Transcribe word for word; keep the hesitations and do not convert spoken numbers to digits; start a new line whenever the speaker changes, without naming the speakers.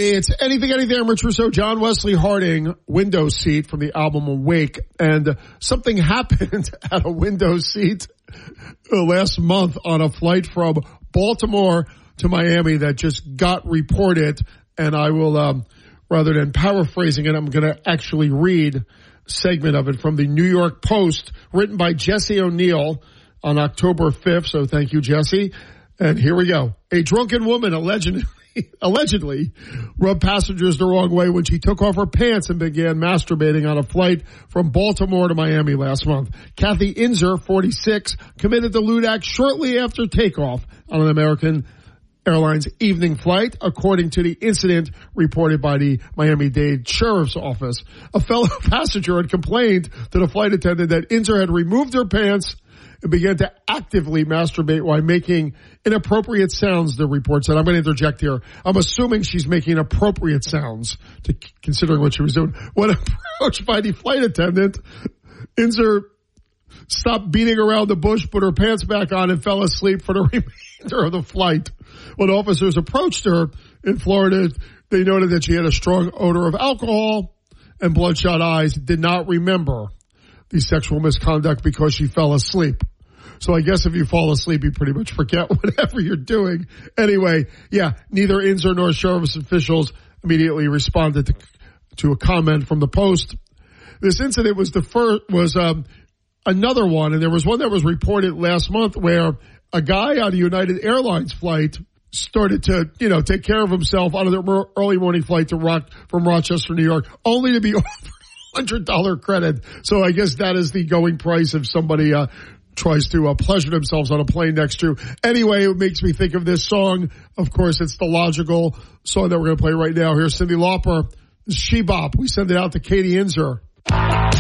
It's Anything, Anything. I'm Rich Russo. John Wesley Harding, window seat from the album Awake. And something happened at a window seat last month on a flight from Baltimore to Miami that just got reported. And I will, um, rather than paraphrasing it, I'm going to actually read a segment of it from the New York Post, written by Jesse O'Neill on October fifth. So thank you, Jesse. And here we go. A drunken woman allegedly allegedly rubbed passengers the wrong way when she took off her pants and began masturbating on a flight from Baltimore to Miami last month. Kathy Inzer, forty-six, committed the lewd act shortly after takeoff on an American Airlines evening flight, according to the incident reported by the Miami-Dade Sheriff's Office. A fellow passenger had complained to the flight attendant that Inzer had removed her pants and began to actively masturbate while making inappropriate sounds, the report said. I'm going to interject here. I'm assuming she's making appropriate sounds, to considering what she was doing. When approached by the flight attendant, Inzer stopped beating around the bush, put her pants back on, and fell asleep for the remainder of the flight. When officers approached her in Florida, they noted that she had a strong odor of alcohol and bloodshot eyes, did not remember the sexual misconduct because she fell asleep. So I guess if you fall asleep, you pretty much forget whatever you're doing. Anyway, yeah, neither Inzer nor sheriff's officials immediately responded to, to a comment from the Post. This incident was the first, was um, another one, and there was one that was reported last month where a guy on a United Airlines flight started to, you know, take care of himself on an early morning flight to Rock from Rochester, New York, only to be offered one hundred dollars credit. So I guess that is the going price if somebody uh tries to uh, pleasure themselves on a plane next to you. Anyway, it makes me think of this song. Of course, it's the logical song that we're going to play right now. Here's Cyndi Lauper, She Bop. We send it out to Katie Inzer.